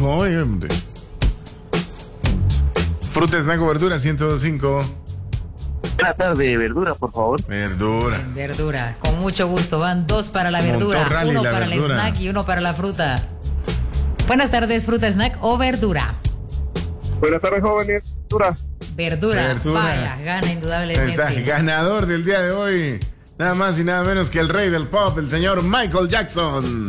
dijo hoy, hombre? Fruta, snack o verdura, 102.5. Buenas tardes, verdura, por favor. Verdura. Verdura, con mucho gusto. Van 2 para la verdura, Montorral y 1 la para verdura. el snack y 1 para la fruta. Buenas tardes, fruta, snack o verdura. Buenas tardes, jóvenes. Verduras. Verdura. Verdura. Vaya, gana indudablemente. Ahí está, ganador del día de hoy. Nada más y nada menos que el rey del pop, el señor Michael Jackson.